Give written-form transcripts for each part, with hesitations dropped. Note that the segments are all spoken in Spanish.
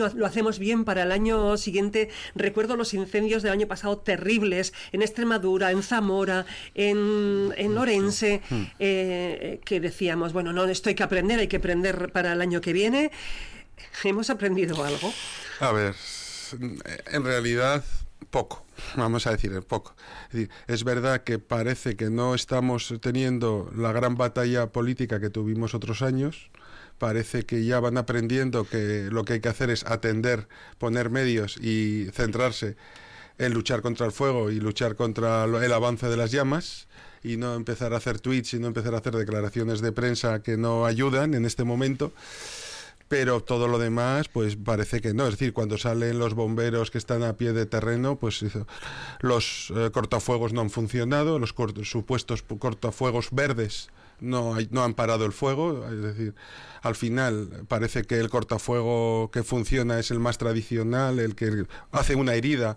año lo hacemos bien, para el año siguiente recuerdo los incendios del año pasado terribles en Extremadura, en Zamora, en Orense, que decíamos, bueno, no, esto hay que aprender para el año que viene. ¿Hemos aprendido algo? A ver, en realidad poco, vamos a decir poco. Es verdad que parece que no estamos teniendo la gran batalla política que tuvimos otros años. Parece que ya van aprendiendo que lo que hay que hacer es atender, poner medios y centrarse en luchar contra el fuego y luchar contra el avance de las llamas, y no empezar a hacer tweets y no empezar a hacer declaraciones de prensa que no ayudan en este momento. Pero todo lo demás, pues parece que no. Es decir, cuando salen los bomberos que están a pie de terreno, pues los cortafuegos no han funcionado, los supuestos cortafuegos verdes no han parado el fuego. Es decir, al final parece que el cortafuego que funciona es el más tradicional, el que hace una herida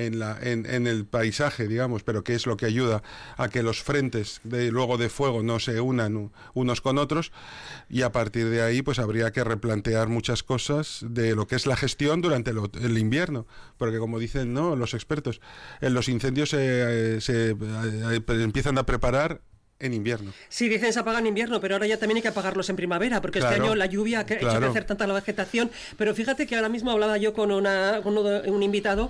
en el paisaje, digamos, pero que es lo que ayuda a que los frentes luego de fuego no se unan unos con otros, y a partir de ahí pues habría que replantear muchas cosas de lo que es la gestión durante el invierno, porque como dicen los expertos, los incendios se empiezan a preparar en invierno. Sí, dicen se apagan en invierno, pero ahora ya también hay que apagarlos en primavera, porque este año la lluvia ha hecho crecer tanta la vegetación. Pero fíjate que ahora mismo hablaba yo con un invitado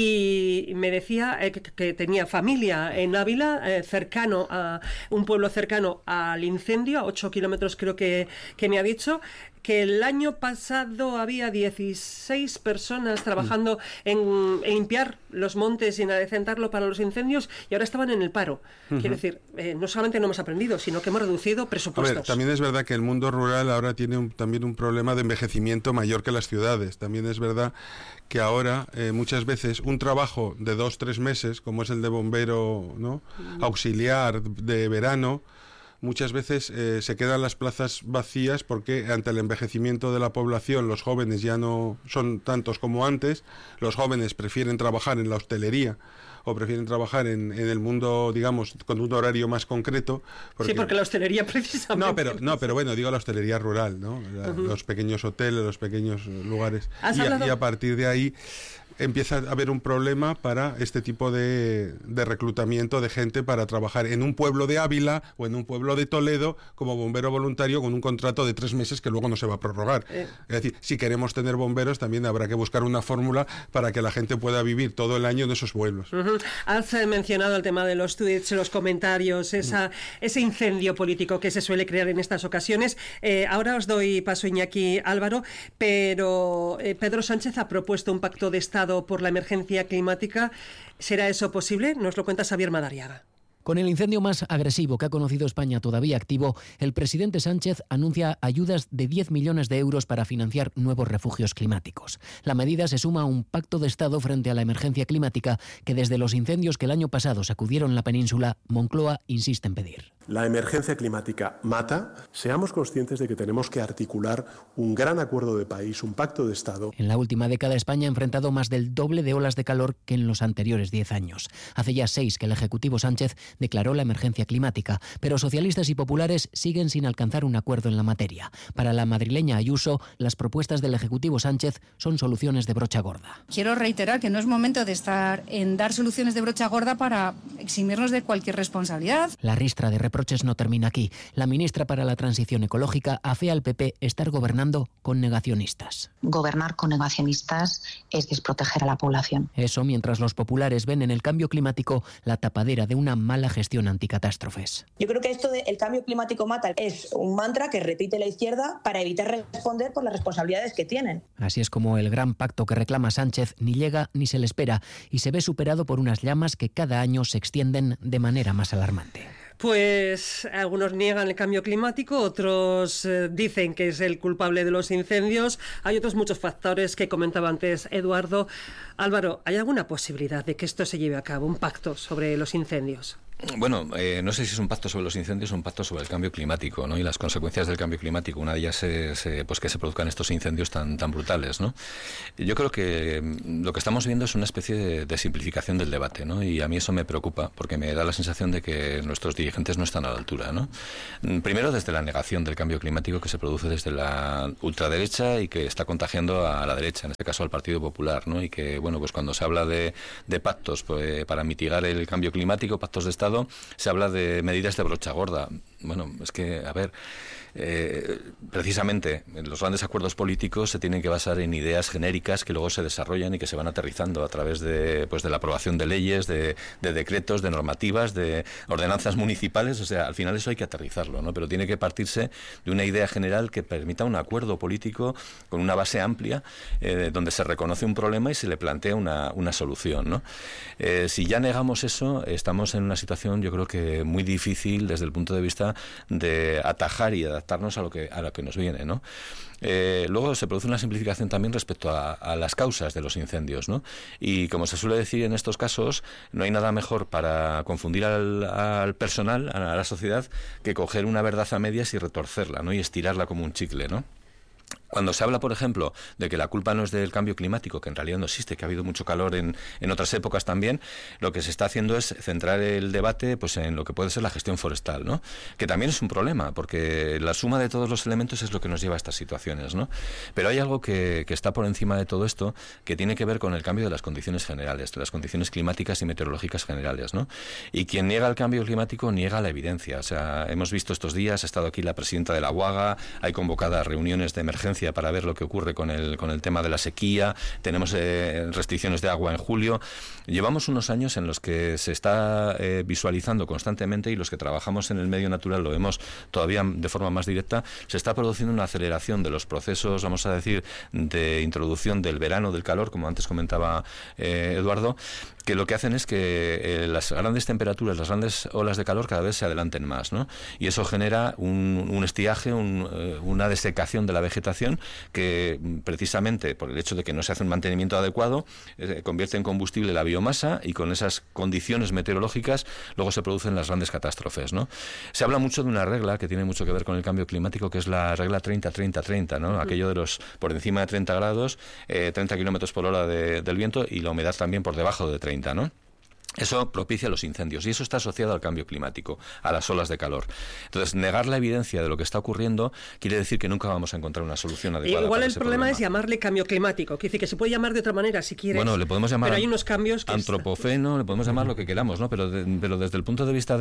y me decía que tenía familia en Ávila, cercano a un pueblo cercano al incendio, a 8 kilómetros creo que me ha dicho, que el año pasado había 16 personas trabajando en limpiar los montes y en adecentarlo para los incendios, y ahora estaban en el paro. Quiero decir, no solamente no hemos aprendido, sino que hemos reducido presupuestos. A ver, también es verdad que el mundo rural ahora tiene también un problema de envejecimiento mayor que las ciudades. También es verdad que ahora muchas veces un trabajo de 2-3 meses, como es el de bombero, ¿no?, auxiliar de verano, muchas veces se quedan las plazas vacías porque ante el envejecimiento de la población los jóvenes ya no son tantos como antes. Los jóvenes prefieren trabajar en la hostelería o prefieren trabajar en el mundo, digamos, con un horario más concreto. Sí, porque la hostelería precisamente... No, pero bueno, digo la hostelería rural, ¿no? Los pequeños hoteles, los pequeños lugares. Y a partir de ahí empieza a haber un problema para este tipo de reclutamiento de gente para trabajar en un pueblo de Ávila o en un pueblo de Toledo como bombero voluntario con un contrato de 3 meses que luego no se va a prorrogar. Es decir, si queremos tener bomberos también habrá que buscar una fórmula para que la gente pueda vivir todo el año en esos pueblos. Has mencionado el tema de los tweets, los comentarios, ese incendio político que se suele crear en estas ocasiones. Ahora os doy paso, Iñaki, Álvaro, pero Pedro Sánchez ha propuesto un pacto de Estado por la emergencia climática. ¿Será eso posible? Nos lo cuenta Xavier Madariaga. Con el incendio más agresivo que ha conocido España todavía activo, el presidente Sánchez anuncia ayudas de 10 millones de euros para financiar nuevos refugios climáticos. La medida se suma a un pacto de Estado frente a la emergencia climática que desde los incendios que el año pasado sacudieron la península, Moncloa insiste en pedir. La emergencia climática mata. Seamos conscientes de que tenemos que articular un gran acuerdo de país, un pacto de Estado. En la última década España ha enfrentado más del doble de olas de calor que en los anteriores 10 años. Hace ya 6 que el Ejecutivo Sánchez declaró la emergencia climática, pero socialistas y populares siguen sin alcanzar un acuerdo en la materia. Para la madrileña Ayuso, las propuestas del Ejecutivo Sánchez son soluciones de brocha gorda. Quiero reiterar que no es momento de estar en dar soluciones de brocha gorda para eximirnos de cualquier responsabilidad. La ristra de reproches no termina aquí. La ministra para la Transición Ecológica afea al PP estar gobernando con negacionistas. Gobernar con negacionistas es desproteger a la población. Eso mientras los populares ven en el cambio climático la tapadera de una mala gestión anticatástrofes. Yo creo que esto de el cambio climático mata es un mantra que repite la izquierda para evitar responder por las responsabilidades que tienen. Así es como el gran pacto que reclama Sánchez ni llega ni se le espera y se ve superado por unas llamas que cada año se extienden de manera más alarmante. Pues algunos niegan el cambio climático, otros dicen que es el culpable de los incendios. Hay otros muchos factores que comentaba antes Eduardo. Álvaro, ¿hay alguna posibilidad de que esto se lleve a cabo, un pacto sobre los incendios? Bueno, no sé si es un pacto sobre los incendios o un pacto sobre el cambio climático, ¿no? Y las consecuencias del cambio climático. Una de ellas es pues que se produzcan estos incendios tan brutales, ¿no? Yo creo que lo que estamos viendo es una especie de simplificación del debate, ¿no? Y a mí eso me preocupa, porque me da la sensación de que nuestros dirigentes no están a la altura, ¿no? Primero, desde la negación del cambio climático que se produce desde la ultraderecha y que está contagiando a la derecha, en este caso al Partido Popular, ¿no? Y que, bueno, pues cuando se habla de pactos pues, para mitigar el cambio climático, pactos de Estado, se habla de medidas de brocha gorda. Bueno, es que, a ver, precisamente los grandes acuerdos políticos se tienen que basar en ideas genéricas que luego se desarrollan y que se van aterrizando a través de la aprobación de leyes, de decretos, de normativas, de ordenanzas municipales. O sea, al final eso hay que aterrizarlo, ¿no? Pero tiene que partirse de una idea general que permita un acuerdo político con una base amplia, donde se reconoce un problema y se le plantea una solución, ¿no? Si ya negamos eso, estamos en una situación, yo creo que muy difícil desde el punto de vista de atajar y adaptarnos a lo que nos viene, ¿no? Luego se produce una simplificación también respecto a las causas de los incendios, ¿no? Y como se suele decir en estos casos, no hay nada mejor para confundir al personal, a la sociedad, que coger una verdad a medias y retorcerla, ¿no? Y estirarla como un chicle, ¿no? Cuando se habla, por ejemplo, de que la culpa no es del cambio climático, que en realidad no existe, que ha habido mucho calor en otras épocas también, lo que se está haciendo es centrar el debate pues en lo que puede ser la gestión forestal, ¿no? Que también es un problema, porque la suma de todos los elementos es lo que nos lleva a estas situaciones, ¿no? Pero hay algo que está por encima de todo esto, que tiene que ver con el cambio de las condiciones generales, de las condiciones climáticas y meteorológicas generales, ¿no? Y quien niega el cambio climático niega la evidencia. O sea, hemos visto estos días, ha estado aquí la presidenta de la UAGA, hay convocadas reuniones de emergencia para ver lo que ocurre con el tema de la sequía, tenemos restricciones de agua en julio. Llevamos unos años en los que se está visualizando constantemente, y los que trabajamos en el medio natural lo vemos todavía de forma más directa, se está produciendo una aceleración de los procesos, vamos a decir, de introducción del verano, del calor, como antes comentaba Eduardo, que lo que hacen es que las grandes temperaturas, las grandes olas de calor cada vez se adelanten más, ¿no? Y eso genera un estiaje, una desecación de la vegetación que precisamente por el hecho de que no se hace un mantenimiento adecuado convierte en combustible la biomasa, y con esas condiciones meteorológicas luego se producen las grandes catástrofes, ¿no? Se habla mucho de una regla que tiene mucho que ver con el cambio climático, que es la regla 30-30-30, ¿no? Aquello de los por encima de 30 grados, 30 kilómetros por hora del viento, y la humedad también por debajo de 30, ¿no? Eso propicia los incendios, y eso está asociado al cambio climático, a las olas de calor. Entonces, negar la evidencia de lo que está ocurriendo quiere decir que nunca vamos a encontrar una solución adecuada. Igual para el ese problema es llamarle cambio climático, quiere decir que se puede llamar de otra manera si quieres. Bueno, le podemos llamar, pero hay unos cambios que antropoceno, le podemos llamar lo que queramos, ¿no? Pero desde el punto de vista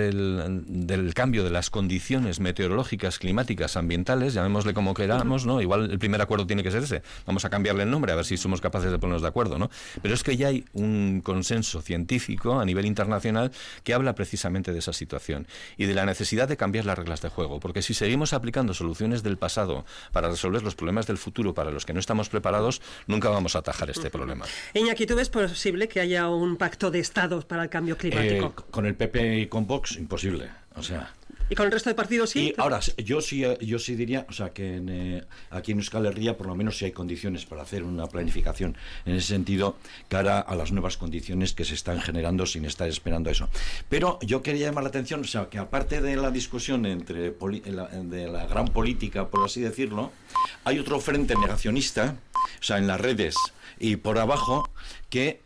del cambio de las condiciones meteorológicas, climáticas, ambientales, llamémosle como queramos, ¿no? Igual el primer acuerdo tiene que ser ese. Vamos a cambiarle el nombre a ver si somos capaces de ponernos de acuerdo, ¿no? Pero es que ya hay un consenso científico a nivel internacional que habla precisamente de esa situación y de la necesidad de cambiar las reglas de juego, porque si seguimos aplicando soluciones del pasado para resolver los problemas del futuro para los que no estamos preparados, nunca vamos a atajar este problema. Iñaki, ¿tú ves posible que haya un pacto de Estados para el cambio climático? Con el PP y con Vox, imposible. O sea... ¿Y con el resto de partidos sí? Y ahora, yo sí diría, o sea, que aquí en Euskal Herria por lo menos sí hay condiciones para hacer una planificación en ese sentido, cara a las nuevas condiciones que se están generando sin estar esperando eso. Pero yo quería llamar la atención, o sea, que aparte de la discusión de la gran política, por así decirlo, hay otro frente negacionista, o sea, en las redes y por abajo, que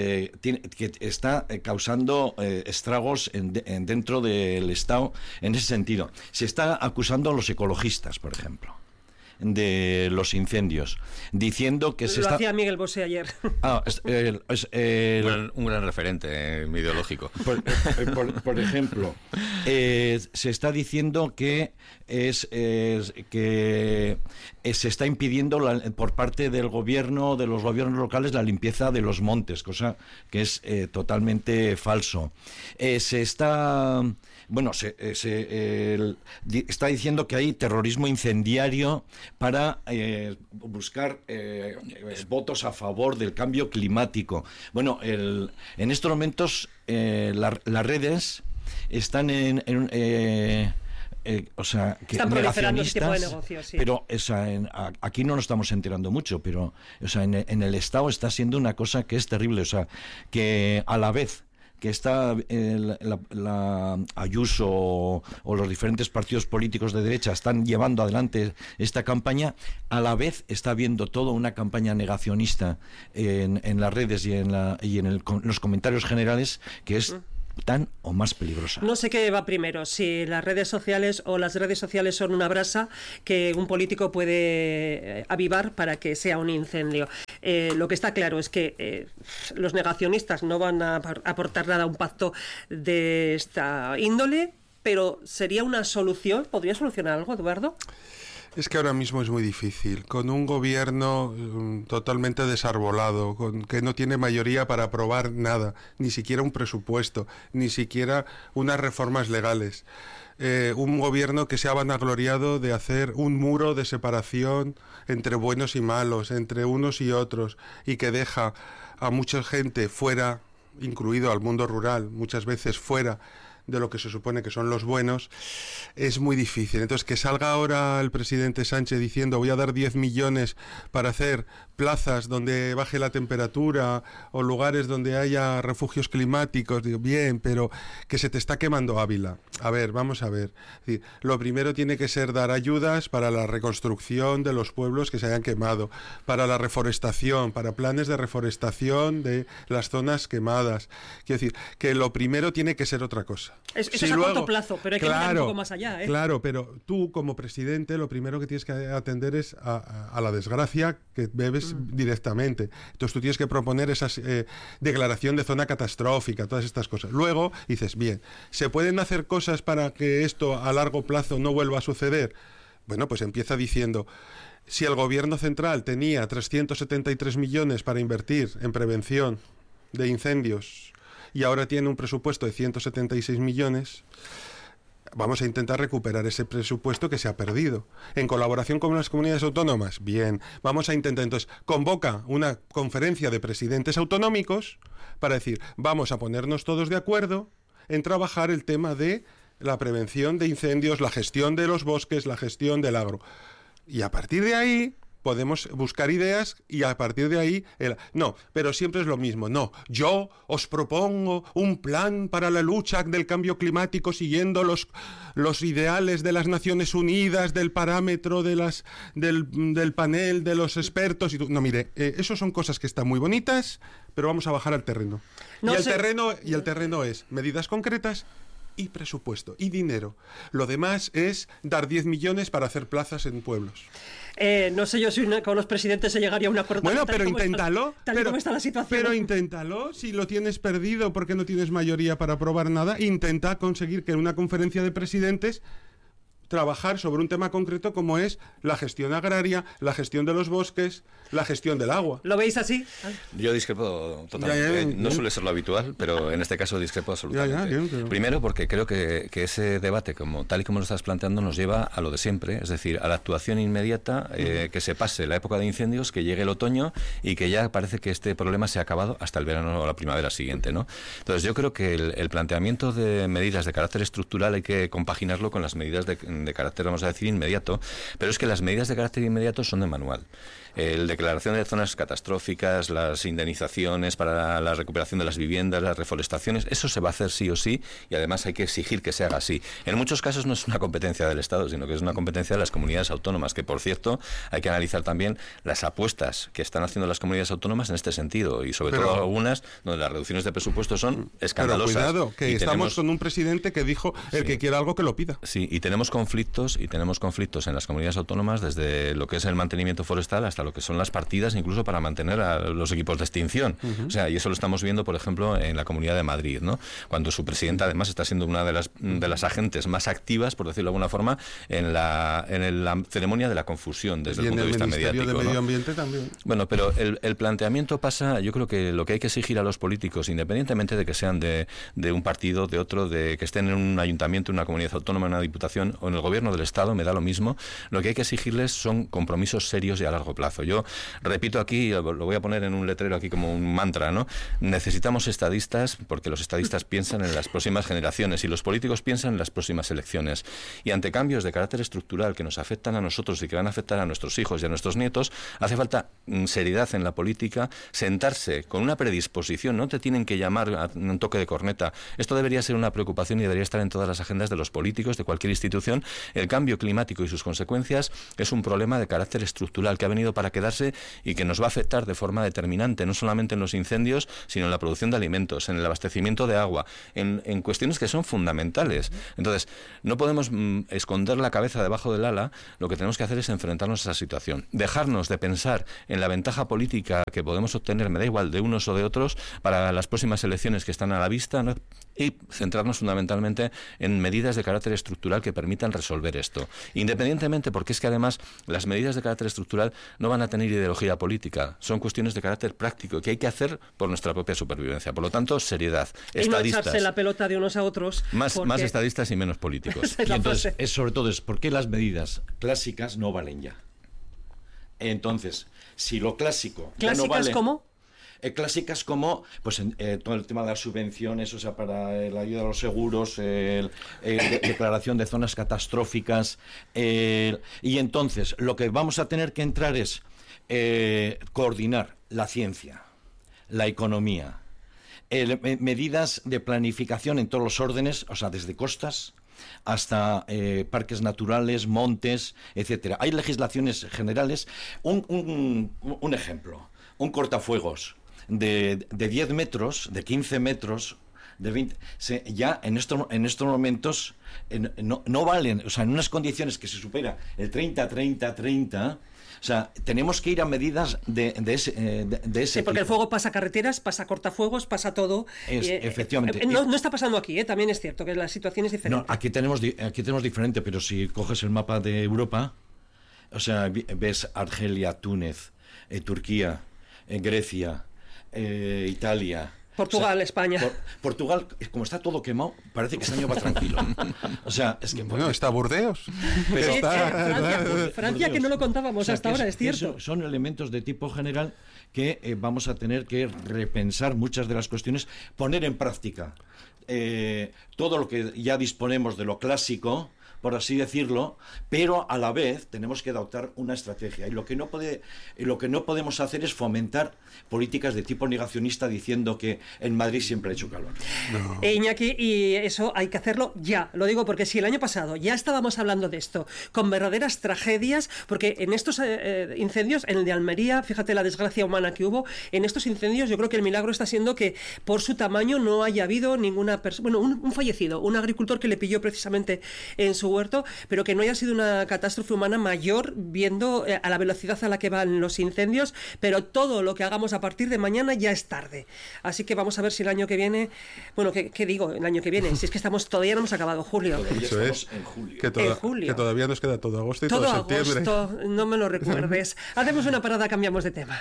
está causando estragos dentro del Estado en ese sentido. Se está acusando a los ecologistas, por ejemplo, de los incendios, diciendo que Lo hacía Miguel Bosé ayer. Un gran referente ideológico. Por ejemplo, se está diciendo que se está impidiendo por parte del gobierno, de los gobiernos locales, la limpieza de los montes, cosa que es totalmente falso. Se está diciendo que hay terrorismo incendiario para buscar votos a favor del cambio climático. Bueno, en estos momentos las redes están están proliferando ese tipo de negocios, sí. Pero aquí no nos estamos enterando mucho, pero en el Estado está siendo una cosa que es terrible, o sea, que a la vez que está la Ayuso o los diferentes partidos políticos de derecha están llevando adelante esta campaña, a la vez está habiendo toda una campaña negacionista en las redes y en los comentarios generales que es tan o más peligrosa. No sé qué va primero, si las redes sociales o las redes sociales son una brasa que un político puede avivar para que sea un incendio. Lo que está claro es que los negacionistas no van a aportar nada a un pacto de esta índole, pero sería una solución. ¿Podría solucionar algo, Eduardo? Es que ahora mismo es muy difícil, con un gobierno totalmente desarbolado, que no tiene mayoría para aprobar nada, ni siquiera un presupuesto, ni siquiera unas reformas legales. Un gobierno que se ha vanagloriado de hacer un muro de separación entre buenos y malos, entre unos y otros, y que deja a mucha gente fuera, incluido al mundo rural, muchas veces fuera de lo que se supone que son los buenos, es muy difícil. Entonces, que salga ahora el presidente Sánchez diciendo voy a dar 10 millones para hacer plazas donde baje la temperatura o lugares donde haya refugios climáticos, digo, bien, pero que se te está quemando Ávila. A ver, vamos a ver. Es decir, lo primero tiene que ser dar ayudas para la reconstrucción de los pueblos que se hayan quemado, para la reforestación, para planes de reforestación de las zonas quemadas. Quiero decir, que lo primero tiene que ser otra cosa. Eso es a corto plazo, pero hay que mirar un poco más allá. Claro, pero tú como presidente lo primero que tienes que atender es a la desgracia que bebes directamente. Entonces tú tienes que proponer esa declaración de zona catastrófica, todas estas cosas. Luego dices, bien, ¿se pueden hacer cosas para que esto a largo plazo no vuelva a suceder? Bueno, pues empieza diciendo, si el gobierno central tenía 373 millones para invertir en prevención de incendios y ahora tiene un presupuesto de 176 millones, vamos a intentar recuperar ese presupuesto que se ha perdido. En colaboración con las comunidades autónomas, bien, vamos a intentar, entonces, convoca una conferencia de presidentes autonómicos para decir, vamos a ponernos todos de acuerdo en trabajar el tema de la prevención de incendios, la gestión de los bosques, la gestión del agro. Y a partir de ahí podemos buscar ideas y a partir de ahí... No, pero siempre es lo mismo. No, yo os propongo un plan para la lucha del cambio climático siguiendo los ideales de las Naciones Unidas, del parámetro del panel de los expertos. No, mire, eso son cosas que están muy bonitas, pero vamos a bajar al terreno. El terreno es medidas concretas y presupuesto, y dinero. Lo demás es dar 10 millones para hacer plazas en pueblos. No sé yo si con los presidentes se llegaría a un acuerdo. Bueno, pero inténtalo. Tal y como está la situación. Pero inténtalo. Si lo tienes perdido porque no tienes mayoría para aprobar nada, intenta conseguir que en una conferencia de presidentes trabajar sobre un tema concreto como es la gestión agraria, la gestión de los bosques, la gestión del agua. ¿Lo veis así? Yo discrepo totalmente. No suele ser lo habitual, pero en este caso discrepo absolutamente. Primero porque creo que ese debate, tal y como lo estás planteando, nos lleva a lo de siempre, es decir, a la actuación inmediata, que se pase la época de incendios, que llegue el otoño y que ya parece que este problema se ha acabado hasta el verano o la primavera siguiente, ¿no? Entonces yo creo que el planteamiento de medidas de carácter estructural hay que compaginarlo con las medidas de carácter, vamos a decir, inmediato, pero es que las medidas de carácter inmediato son de manual. La declaración de zonas catastróficas, las indemnizaciones para la recuperación de las viviendas, las reforestaciones, eso se va a hacer sí o sí y además hay que exigir que se haga así. En muchos casos no es una competencia del Estado, sino que es una competencia de las comunidades autónomas, que por cierto hay que analizar también las apuestas que están haciendo las comunidades autónomas en este sentido y sobre todo algunas donde las reducciones de presupuesto son escandalosas. Pero cuidado, que estamos con un presidente que dijo el que quiera algo que lo pida. Sí, y tenemos conflictos en las comunidades autónomas desde lo que es el mantenimiento forestal hasta lo que son las partidas incluso para mantener a los equipos de extinción. O sea, y eso lo estamos viendo, por ejemplo, en la Comunidad de Madrid, ¿no? Cuando su presidenta además está siendo una de las agentes más activas, por decirlo de alguna forma, en la ceremonia de la confusión desde el punto de vista mediático. Y en el Ministerio de Medio Ambiente también. Bueno, pero el planteamiento pasa, yo creo que lo que hay que exigir a los políticos, independientemente de que sean de un partido, de otro, de que estén en un ayuntamiento, en una comunidad autónoma, en una diputación o el gobierno del Estado, me da lo mismo, lo que hay que exigirles son compromisos serios y a largo plazo. Yo repito aquí, lo voy a poner en un letrero aquí como un mantra, ¿no? Necesitamos estadistas, porque los estadistas piensan en las próximas generaciones y los políticos piensan en las próximas elecciones. Y ante cambios de carácter estructural que nos afectan a nosotros y que van a afectar a nuestros hijos y a nuestros nietos, hace falta seriedad en la política, sentarse con una predisposición, no te tienen que llamar a un toque de corneta. Esto debería ser una preocupación y debería estar en todas las agendas de los políticos, de cualquier institución. El cambio climático y sus consecuencias es un problema de carácter estructural que ha venido para quedarse y que nos va a afectar de forma determinante, no solamente en los incendios, sino en la producción de alimentos, en el abastecimiento de agua, en cuestiones que son fundamentales. Entonces, no podemos esconder la cabeza debajo del ala. Lo que tenemos que hacer es enfrentarnos a esa situación, dejarnos de pensar en la ventaja política que podemos obtener, me da igual, de unos o de otros, para las próximas elecciones que están a la vista, ¿no? Y centrarnos fundamentalmente en medidas de carácter estructural que permitan resolver esto. Independientemente, porque es que además las medidas de carácter estructural no van a tener ideología política, son cuestiones de carácter práctico que hay que hacer por nuestra propia supervivencia. Por lo tanto, seriedad. Y no echarse la pelota de unos a otros. Más estadistas y menos políticos. Y entonces, sobre todo es ¿por qué las medidas clásicas no valen ya? Entonces, si lo clásico ya no vale... ¿Clásicas cómo? Clásicas como pues todo el tema de las subvenciones, o sea, para la ayuda a los seguros, declaración de zonas catastróficas, y entonces lo que vamos a tener que entrar es coordinar la ciencia, la economía, medidas de planificación en todos los órdenes, o sea, desde costas hasta parques naturales, montes, etcétera. Hay legislaciones generales. Un ejemplo, un cortafuegos de 10 metros, de 15 metros, de 20, ya en estos momentos no valen, o sea, en unas condiciones que se supera el 30, o sea, tenemos que ir a medidas de ese sí, porque tipo. El fuego pasa carreteras, pasa cortafuegos, pasa todo. Efectivamente. No está pasando aquí, también es cierto que la situación es diferente. No, aquí tenemos diferente, pero si coges el mapa de Europa, o sea, ves Argelia, Túnez, Turquía, Grecia, Italia, Portugal, o sea, España. Portugal, como está todo quemado, parece que este año va tranquilo. O sea, es que... Bueno, está Burdeos. Pero Francia, que no lo contábamos, o sea, hasta ahora, es cierto. Son elementos de tipo general que vamos a tener que repensar muchas de las cuestiones, poner en práctica todo lo que ya disponemos de lo clásico, por así decirlo, pero a la vez tenemos que adoptar una estrategia. Y lo que no podemos hacer es fomentar políticas de tipo negacionista diciendo que en Madrid siempre ha hecho calor. No. Iñaki, y eso hay que hacerlo ya. Lo digo porque si el año pasado ya estábamos hablando de esto, con verdaderas tragedias, porque en estos incendios, en el de Almería, fíjate la desgracia humana que hubo, en estos incendios yo creo que el milagro está siendo que por su tamaño no haya habido ninguna persona, bueno, un fallecido, un agricultor que le pilló precisamente en su huerto, pero que no haya sido una catástrofe humana mayor viendo a la velocidad a la que van los incendios, pero todo lo que hagamos a partir de mañana ya es tarde. Así que vamos a ver si el año que viene, bueno, ¿qué digo? El año que viene, si es que todavía no hemos acabado julio. Eso es, en julio. Que todavía nos queda todo agosto y todo septiembre. Agosto, no me lo recuerdes. Hacemos una parada, cambiamos de tema.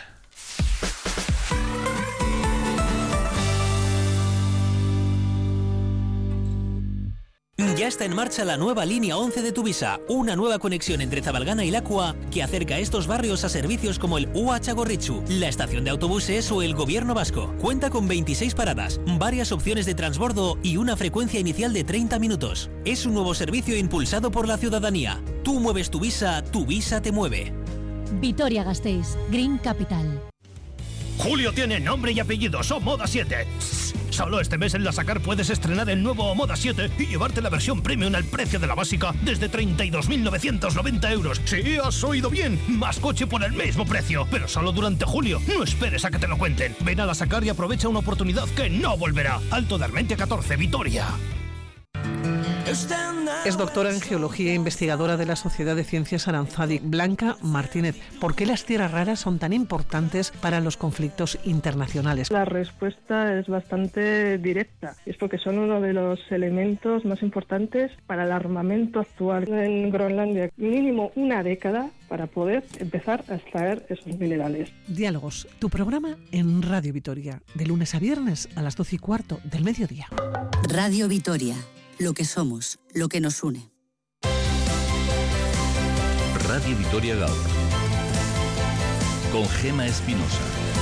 Ya está en marcha la nueva línea 11 de Tuvisa, una nueva conexión entre Zabalgana y Lacua que acerca a estos barrios a servicios como el UA Txagorritxu, la estación de autobuses o el gobierno vasco. Cuenta con 26 paradas, varias opciones de transbordo y una frecuencia inicial de 30 minutos. Es un nuevo servicio impulsado por la ciudadanía. Tú mueves Tuvisa te mueve. Vitoria-Gasteiz, Green Capital. Julio tiene nombre y apellido, Omoda 7. Solo este mes en la Sacar puedes estrenar el nuevo Omoda 7 y llevarte la versión premium al precio de la básica desde 32.990 euros. Sí, has oído bien, más coche por el mismo precio, pero solo durante julio. No esperes a que te lo cuenten. Ven a la Sacar y aprovecha una oportunidad que no volverá. Alto de Armentia 14, Vitoria. Es doctora en Geología e investigadora de la Sociedad de Ciencias Aranzadi. Blanca Martínez, ¿por qué las tierras raras son tan importantes para los conflictos internacionales? La respuesta es bastante directa. Es porque son uno de los elementos más importantes para el armamento actual. En Groenlandia, mínimo una década para poder empezar a extraer esos minerales. Diálogos, tu programa en Radio Vitoria, de lunes a viernes a las 12:15 del mediodía. Radio Vitoria. Lo que somos, lo que nos une. Radio Vitoria Gaur. Con Gema Espinosa.